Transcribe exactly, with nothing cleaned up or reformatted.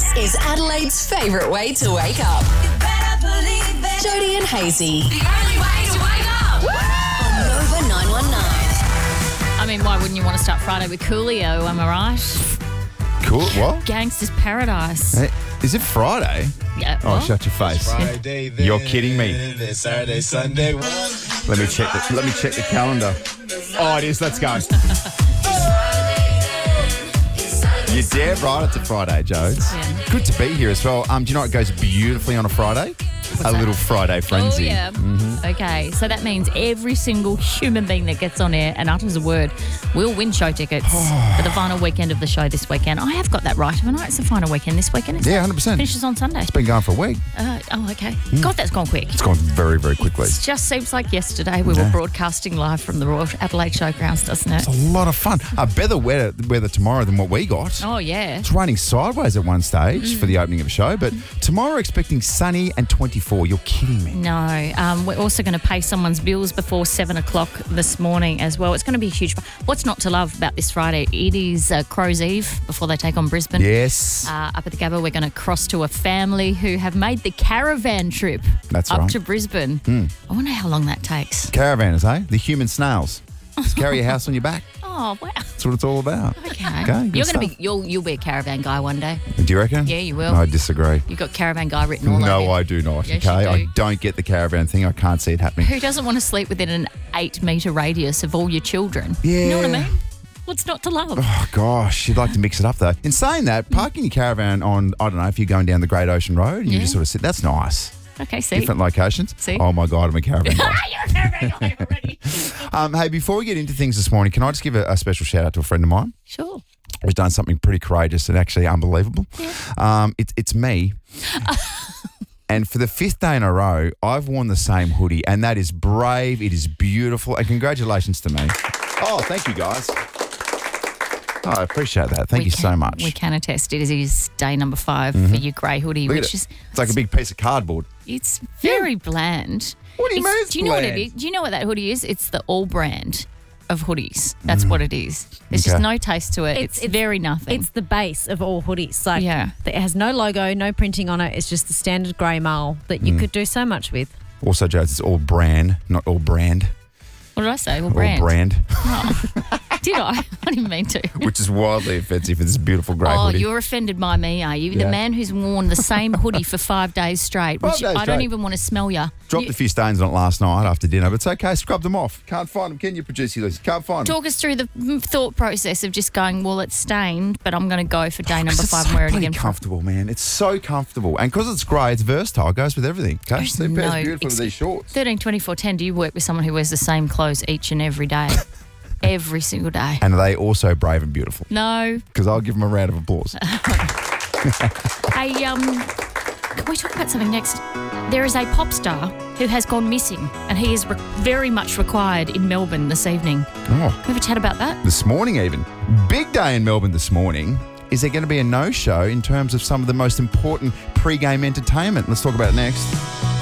is Adelaide's favourite way to wake up. You better believe it. Jody and Hazy. The only way to wake up. On Nova nine one nine. I mean, why wouldn't you want to start Friday with Coolio, am I right? Cool. What? Gangster's Paradise. Hey, is it Friday? Yeah. Oh, what? shut your face. Friday, then, You're kidding me. then Saturday, Sunday. Let me check the, let me check the calendar. Oh, it is. Let's go. You're dead right. It's a Friday, Jodes. Yeah. Good to be here as well. Um, do you know what goes beautifully on a Friday? a that? little Friday frenzy. Oh, yeah. Mm-hmm. Okay, so that means every single human being that gets on air and utters a word will win show tickets for the final weekend of the show this weekend. I have got that right, haven't I? It's the final weekend this weekend. Isn't Yeah, it? one hundred percent. Finishes on Sunday. It's been going for a week. Uh, oh, okay. God, that's gone quick. It's gone very, very quickly. It just seems like yesterday we Yeah. were broadcasting live from the Royal Adelaide Showgrounds, doesn't it? It's a lot of fun. Uh, better weather, weather tomorrow than what we got. Oh, yeah. It's raining sideways at one stage for the opening of the show, but tomorrow we're expecting sunny and twenty-four. You're kidding me. No. Um, we're also going to pay someone's bills before seven o'clock this morning as well. It's going to be a huge... What's not to love about this Friday? It is uh, Crow's Eve before they take on Brisbane. Yes. Uh, up at the Gabba, we're going to cross to a family who have made the caravan trip That's up right. to Brisbane. I wonder how long that takes. Caravanners, eh? The human snails. Just carry your house on your back. Oh, wow. That's what it's all about. Okay. Okay, good You're going to be... stuff. You'll, you'll be a caravan guy one day. Do you reckon? Yeah, you will. I disagree. You've got caravan guy written all over No, you. I do not. Yes, you okay, do. I don't get the caravan thing. I can't see it happening. Who doesn't want to sleep within an eight metre radius of all your children? Yeah. You know what I mean? What's not to love? Oh, gosh, you'd like to mix it up, though. In saying that, parking your caravan on, I don't know, if you're going down the Great Ocean Road and you Yeah. just sort of sit, that's nice. Okay, see. Different locations. See? Oh, my God, I'm a caravan guy. You're a caravan guy already. um, hey, before we get into things this morning, can I just give a, a special shout out to a friend of mine Sure. who's done something pretty courageous and actually unbelievable? Yeah. Um, it, it's me. And for the fifth day in a row, I've worn the same hoodie, and that is brave. It is beautiful, and congratulations to me. Oh, thank you, guys. Oh, I appreciate that. Thank We you can- so much. We can attest it is day number five for your grey hoodie, Look at which it. is It's like a big piece of cardboard. it's very bland. What do you It's- mean it's Do you know what it bland? is? Do you know what that hoodie is? It's the all brand of hoodies. That's what it is. There's just Okay. no taste to it. It's, It's- it's- very nothing. It's the base of all hoodies. Like, Yeah. it has no logo, no printing on it. It's just the standard grey mull that you could do so much with. Also, Jodes, it's all brand, not all brand. what did I say? All All brand. brand, Did I? I didn't mean to. which is wildly offensive for this beautiful grey Oh, hoodie. you're offended by me, are you? Yeah. The man who's worn the same hoodie for five days straight, Five which days I don't straight. even want to smell you. Dropped a few stains on it last night after dinner, but it's okay. Scrub them off. Can't find them. Can you, producer Lisa? Can't find them. Talk us through the mm, thought process of just going, well, it's stained, but I'm going to go for day number It's five so and wear it bloody again. comfortable, man. It's so comfortable. And because it's grey, it's versatile. It goes with everything. Okay? There's So it pairs no- beautiful with it's- these shorts. thirteen twenty-four ten, do you work with someone who wears the same clothes each and every day? Every single day. And are they also brave and beautiful? No. Because I'll give them a round of applause. Hey, um, can we talk about something next? There is a pop star who has gone missing, and he is re- very much required in Melbourne this evening. Can Oh, we have a chat about that? this morning even. Big day in Melbourne this morning. Is there going to be a no-show in terms of some of the most important pre-game entertainment? Let's talk about it next.